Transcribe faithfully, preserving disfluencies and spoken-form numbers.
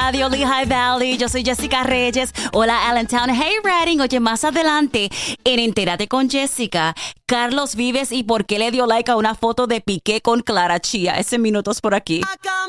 Radio Lehigh Valley. Yo soy Jessica Reyes. Hola, Allentown. Hey, Reading. Oye, más adelante, en Entérate con Jessica, Carlos Vives y por qué le dio like a una foto de Piqué con Clara Chía. Ese minutos por aquí.